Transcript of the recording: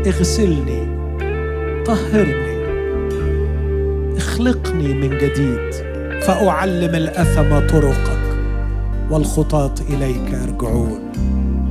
اغسلني، طهرني، اخلقني من جديد، فأعلم الأثم طرقك والخطاة إليك يرجعون.